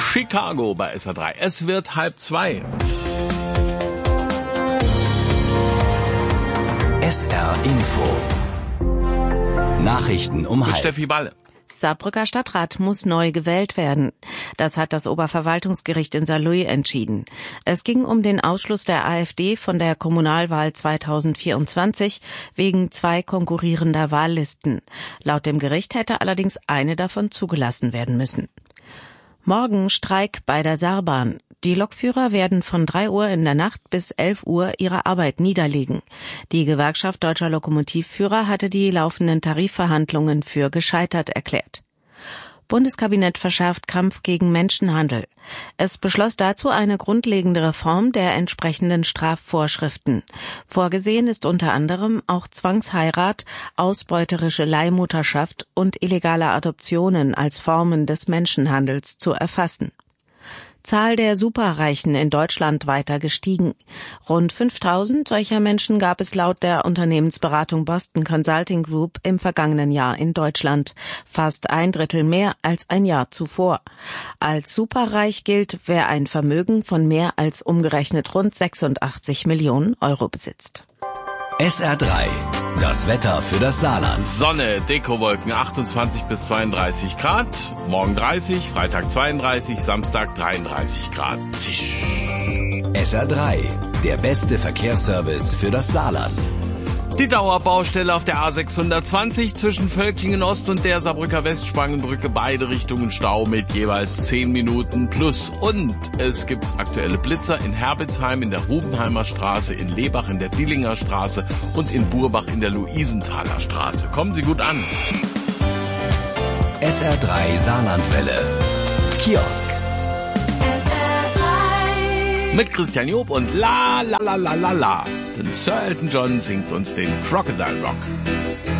Chicago bei SR3. Es wird 1:30. SR Info. Nachrichten um Mit 1:30. Steffi Balle. Saarbrücker Stadtrat muss neu gewählt werden. Das hat das Oberverwaltungsgericht in Saarlouis entschieden. Es ging um den Ausschluss der AfD von der Kommunalwahl 2024 wegen 2 konkurrierender Wahllisten. Laut dem Gericht hätte allerdings eine davon zugelassen werden müssen. Morgen Streik bei der Saarbahn. Die Lokführer werden von 3 Uhr in der Nacht bis 11 Uhr ihre Arbeit niederlegen. Die Gewerkschaft Deutscher Lokomotivführer hatte die laufenden Tarifverhandlungen für gescheitert erklärt. Bundeskabinett verschärft Kampf gegen Menschenhandel. Es beschloss dazu eine grundlegende Reform der entsprechenden Strafvorschriften. Vorgesehen ist unter anderem auch Zwangsheirat, ausbeuterische Leihmutterschaft und illegale Adoptionen als Formen des Menschenhandels zu erfassen. Zahl der Superreichen in Deutschland weiter gestiegen. Rund 5.000 solcher Menschen gab es laut der Unternehmensberatung Boston Consulting Group im vergangenen Jahr in Deutschland. Fast 1/3 mehr als ein Jahr zuvor. Als superreich gilt, wer ein Vermögen von mehr als umgerechnet rund 86 Millionen Euro besitzt. SR3. Das Wetter für das Saarland. Sonne, Dekowolken 28 bis 32 Grad. Morgen 30, Freitag 32, Samstag 33 Grad. Zisch. SR3. Der beste Verkehrsservice für das Saarland. Die Dauerbaustelle auf der A620 zwischen Völklingen Ost und der Saarbrücker Westspangenbrücke, beide Richtungen Stau mit jeweils 10 Minuten plus. Und es gibt aktuelle Blitzer in Herbitzheim in der Rubenheimer Straße, in Lebach in der Dillinger Straße und in Burbach in der Luisenthaler Straße. Kommen Sie gut an. SR3 Saarlandwelle. Kiosk. Mit Christian Job und La La La La La La. Denn Sir Elton John singt uns den Crocodile Rock.